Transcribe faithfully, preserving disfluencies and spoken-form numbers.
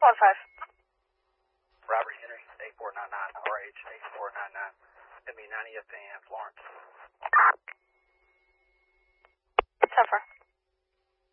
one five. Robert Henry, eight four nine nine, R H eight four nine nine, M E ninety F A M, Florence.